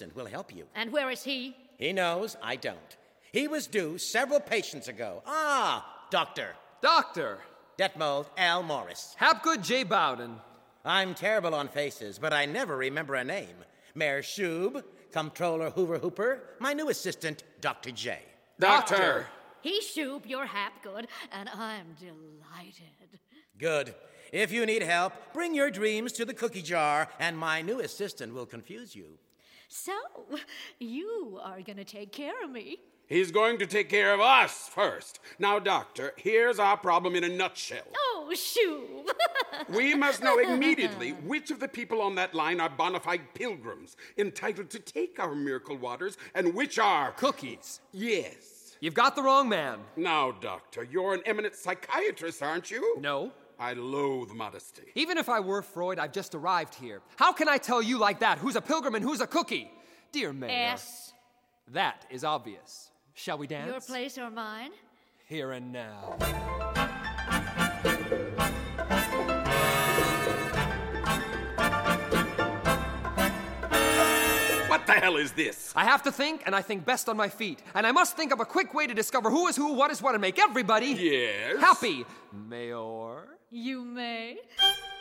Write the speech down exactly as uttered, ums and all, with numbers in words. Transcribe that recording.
will help you. And where is he? He knows, I don't. He was due several patients ago. Ah, doctor. Doctor. Detmold L. Morris. Hapgood J. Bowden. I'm terrible on faces, but I never remember a name. Mayor Shube, Comptroller Hoover Hooper, my new assistant, Doctor J. Doctor. He Shube, you're Hapgood, and I'm delighted. Good. If you need help, bring your dreams to the cookie jar, and my new assistant will confuse you. So, you are gonna take care of me. He's going to take care of us first. Now, Doctor, here's our problem in a nutshell. Oh, Shube. We must know immediately which of the people on that line are bona fide pilgrims entitled to take our miracle waters and which are... Cookies. Yes. You've got the wrong man. Now, Doctor, you're an eminent psychiatrist, aren't you? No. I loathe modesty. Even if I were Freud, I've just arrived here. How can I tell you like that who's a pilgrim and who's a cookie? Dear Mayor. S. That is obvious. Shall we dance? Your place or mine? Here and now. What the hell is this? I have to think, and I think best on my feet. And I must think of a quick way to discover who is who, what is what, and make everybody... Yes? Happy. Mayor? You may.